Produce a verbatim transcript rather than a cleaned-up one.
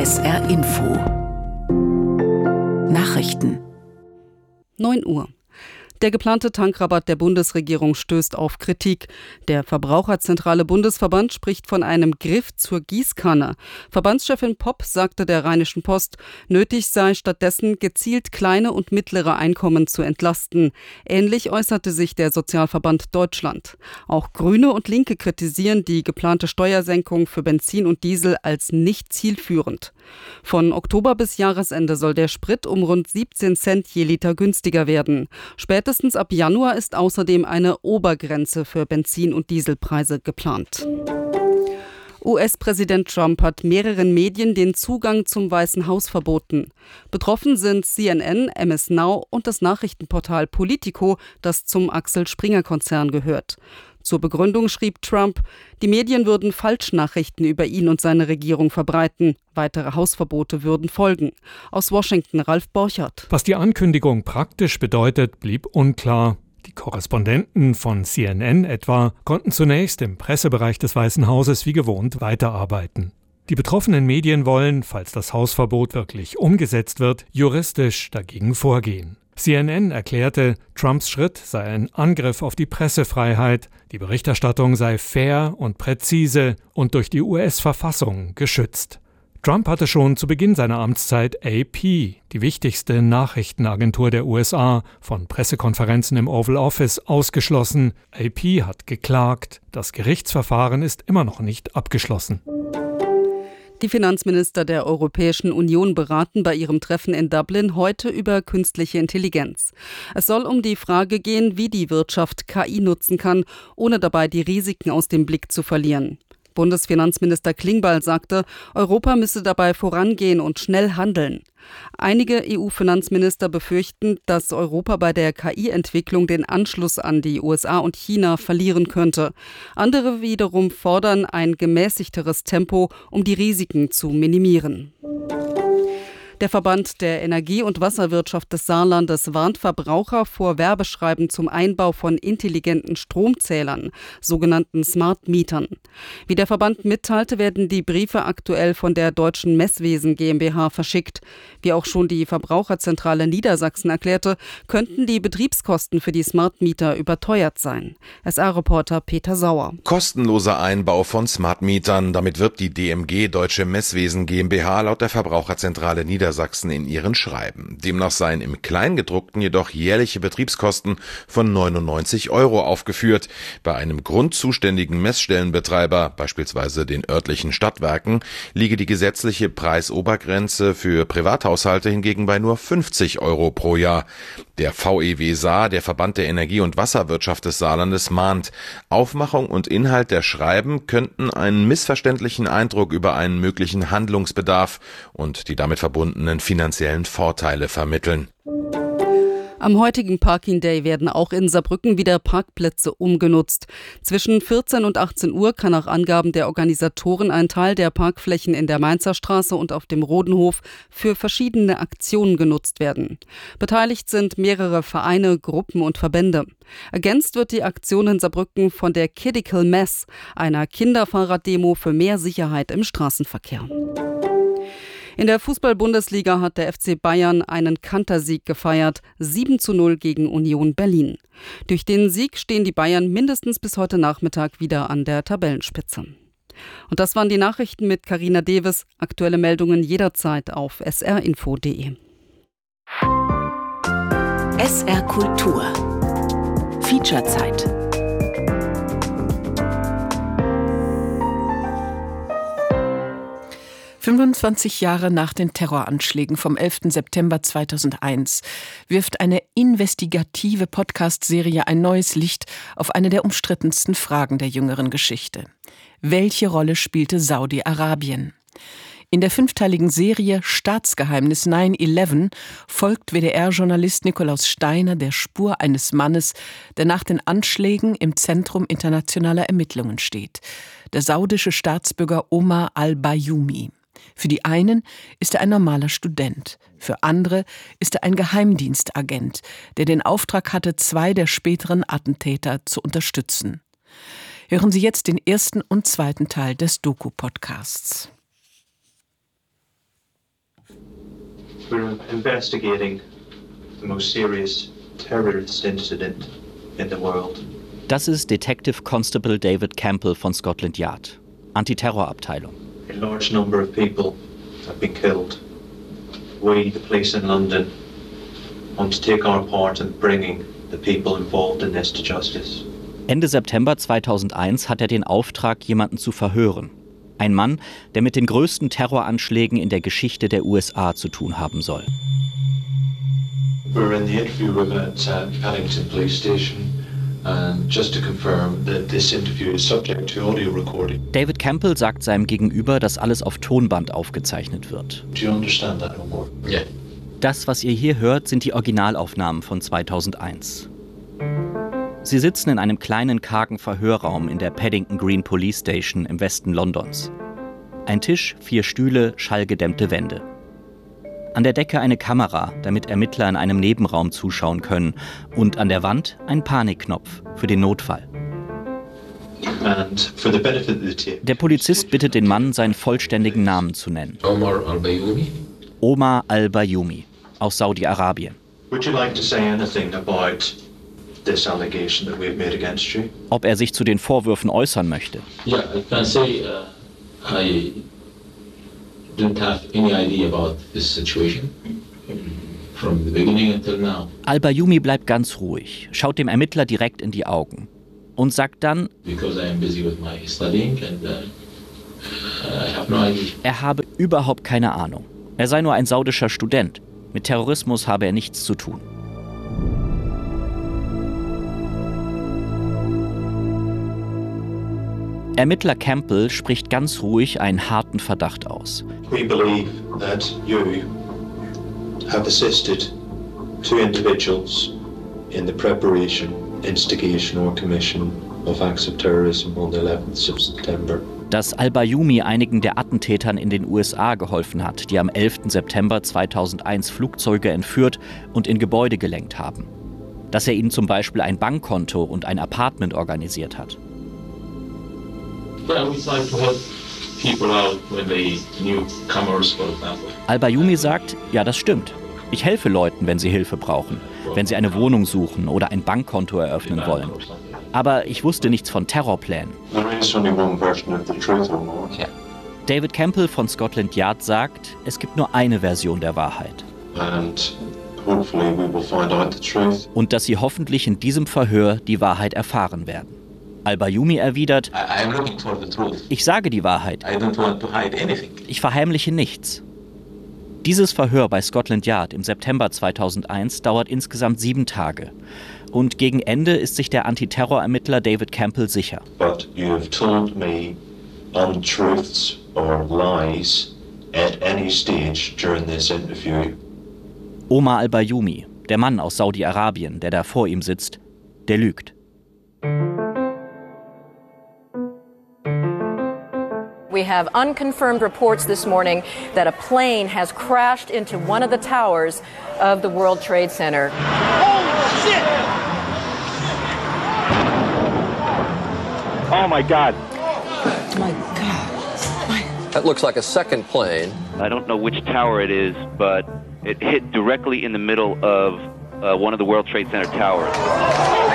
S R Info Nachrichten neun Uhr. Der geplante Tankrabatt der Bundesregierung stößt auf Kritik. Der Verbraucherzentrale Bundesverband spricht von einem Griff zur Gießkanne. Verbandschefin Popp sagte der Rheinischen Post, nötig sei stattdessen gezielt kleine und mittlere Einkommen zu entlasten. Ähnlich äußerte sich der Sozialverband Deutschland. Auch Grüne und Linke kritisieren die geplante Steuersenkung für Benzin und Diesel als nicht zielführend. Von Oktober bis Jahresende soll der Sprit um rund siebzehn Cent je Liter günstiger werden. Spätestens ab Januar ist außerdem eine Obergrenze für Benzin- und Dieselpreise geplant. U S-Präsident Trump hat mehreren Medien den Zugang zum Weißen Haus verboten. Betroffen sind C N N, M S Now und das Nachrichtenportal Politico, das zum Axel-Springer-Konzern gehört. Zur Begründung schrieb Trump, die Medien würden Falschnachrichten über ihn und seine Regierung verbreiten. Weitere Hausverbote würden folgen. Aus Washington Ralf Borchert. Was die Ankündigung praktisch bedeutet, blieb unklar. Die Korrespondenten von C N N etwa konnten zunächst im Pressebereich des Weißen Hauses wie gewohnt weiterarbeiten. Die betroffenen Medien wollen, falls das Hausverbot wirklich umgesetzt wird, juristisch dagegen vorgehen. C N N erklärte, Trumps Schritt sei ein Angriff auf die Pressefreiheit, die Berichterstattung sei fair und präzise und durch die U S-Verfassung geschützt. Trump hatte schon zu Beginn seiner Amtszeit A P, die wichtigste Nachrichtenagentur der U S A, von Pressekonferenzen im Oval Office ausgeschlossen. A P hat geklagt, das Gerichtsverfahren ist immer noch nicht abgeschlossen. Die Finanzminister der Europäischen Union beraten bei ihrem Treffen in Dublin heute über künstliche Intelligenz. Es soll um die Frage gehen, wie die Wirtschaft K I nutzen kann, ohne dabei die Risiken aus dem Blick zu verlieren. Bundesfinanzminister Klingbeil sagte, Europa müsse dabei vorangehen und schnell handeln. Einige E U-Finanzminister befürchten, dass Europa bei der K I-Entwicklung den Anschluss an die U S A und China verlieren könnte. Andere wiederum fordern ein gemäßigteres Tempo, um die Risiken zu minimieren. Der Verband der Energie- und Wasserwirtschaft des Saarlandes warnt Verbraucher vor Werbeschreiben zum Einbau von intelligenten Stromzählern, sogenannten Smart Mietern. Wie der Verband mitteilte, werden die Briefe aktuell von der Deutschen Messwesen GmbH verschickt. Wie auch schon die Verbraucherzentrale Niedersachsen erklärte, könnten die Betriebskosten für die Smart Mieter überteuert sein. S R-Reporter Peter Sauer. Kostenloser Einbau von Smart Mietern, damit wirbt die D M G Deutsche Messwesen GmbH laut der Verbraucherzentrale Niedersachsen in ihren Schreiben. Demnach seien im Kleingedruckten jedoch jährliche Betriebskosten von neunundneunzig Euro aufgeführt. Bei einem grundzuständigen Messstellenbetreiber, beispielsweise den örtlichen Stadtwerken, liege die gesetzliche Preisobergrenze für Privathaushalte hingegen bei nur fünfzig Euro pro Jahr. Der V E W Saar, der Verband der Energie- und Wasserwirtschaft des Saarlandes, mahnt, Aufmachung und Inhalt der Schreiben könnten einen missverständlichen Eindruck über einen möglichen Handlungsbedarf und die damit verbundenen finanziellen Vorteile vermitteln. Am heutigen Parking Day werden auch in Saarbrücken wieder Parkplätze umgenutzt. Zwischen vierzehn und achtzehn Uhr kann nach Angaben der Organisatoren ein Teil der Parkflächen in der Mainzer Straße und auf dem Rodenhof für verschiedene Aktionen genutzt werden. Beteiligt sind mehrere Vereine, Gruppen und Verbände. Ergänzt wird die Aktion in Saarbrücken von der Kidical Mess, einer Kinderfahrraddemo für mehr Sicherheit im Straßenverkehr. In der Fußball-Bundesliga hat der F C Bayern einen Kantersieg gefeiert, sieben zu null gegen Union Berlin. Durch den Sieg stehen die Bayern mindestens bis heute Nachmittag wieder an der Tabellenspitze. Und das waren die Nachrichten mit Carina Deves. Aktuelle Meldungen jederzeit auf s r info punkt d e. S R Kultur Featurezeit. fünfundzwanzig Jahre nach den Terroranschlägen vom elften September zweitausendeins wirft eine investigative Podcast-Serie ein neues Licht auf eine der umstrittensten Fragen der jüngeren Geschichte. Welche Rolle spielte Saudi-Arabien? In der fünfteiligen Serie Staatsgeheimnis neun elf folgt W D R-Journalist Nikolaus Steiner der Spur eines Mannes, der nach den Anschlägen im Zentrum internationaler Ermittlungen steht. Der saudische Staatsbürger Omar al-Bayoumi. Für die einen ist er ein normaler Student, für andere ist er ein Geheimdienstagent, der den Auftrag hatte, zwei der späteren Attentäter zu unterstützen. Hören Sie jetzt den ersten und zweiten Teil des Doku-Podcasts. we're investigating the most serious terrorist incident in the world. Das ist Detective Constable David Campbell von Scotland Yard, Antiterrorabteilung. A large number of people have been killed. We, the police in London, want to take our part in bringing the people involved in this to justice. Ende September zweitausendeins hat er den Auftrag, jemanden zu verhören. Ein Mann, der mit den größten Terroranschlägen in der Geschichte der U S A zu tun haben soll. We're in the interview room at uh, Paddington Police Station. And just to confirm that this interview is subject to audio recording. David Campbell sagt seinem Gegenüber, dass alles auf Tonband aufgezeichnet wird. Do you understand that no more? Yeah. Das, was ihr hier hört, sind die Originalaufnahmen von zweitausendeins. Sie sitzen in einem kleinen, kargen Verhörraum in der Paddington Green Police Station im Westen Londons. Ein Tisch, vier Stühle, schallgedämmte Wände. An der Decke eine Kamera, damit Ermittler in einem Nebenraum zuschauen können. Und an der Wand ein Panikknopf für den Notfall. Der Polizist bittet den Mann, seinen vollständigen Namen zu nennen. Omar al-Bayoumi. Omar al-Bayoumi aus Saudi-Arabien. Ob er sich zu den Vorwürfen äußern möchte. Yeah, I can say uh, I don't have any idea about this situation from the beginning until now. Al-Bayoumi bleibt ganz ruhig, schaut dem Ermittler direkt in die Augen und sagt dann, Because I am busy with my studying and uh, I have no idea. Er habe überhaupt keine Ahnung. Er sei nur ein saudischer Student. Mit Terrorismus habe er nichts zu tun. Ermittler Campbell spricht ganz ruhig einen harten Verdacht aus. We believe that you have assisted two individuals in the preparation, instigation or commission of acts of terrorism on the eleventh of September. Dass Al-Bayoumi einigen der Attentätern in den U S A geholfen hat, die am elften September zweitausendeins Flugzeuge entführt und in Gebäude gelenkt haben. Dass er ihnen zum Beispiel ein Bankkonto und ein Apartment organisiert hat. Al-Bayoumi sagt, ja, das stimmt. Ich helfe Leuten, wenn sie Hilfe brauchen, wenn sie eine Wohnung suchen oder ein Bankkonto eröffnen wollen. Aber ich wusste nichts von Terrorplänen. David Campbell von Scotland Yard sagt, es gibt nur eine Version der Wahrheit. Und dass sie hoffentlich in diesem Verhör die Wahrheit erfahren werden. Al-Bayoumi erwidert, ich sage die Wahrheit. Ich verheimliche nichts. Dieses Verhör bei Scotland Yard im September zweitausendeins dauert insgesamt sieben Tage. Und gegen Ende ist sich der Antiterrorermittler David Campbell sicher. But you have told me untruths or lies at any stage during this interview. Omar al-Bayoumi, der Mann aus Saudi-Arabien, der da vor ihm sitzt, der lügt. We have unconfirmed reports this morning that a plane has crashed into one of the towers of the World Trade Center. Holy shit! Oh my God. Oh my God. That looks like a second plane. I don't know which tower it is, but it hit directly in the middle of uh, one of the World Trade Center towers.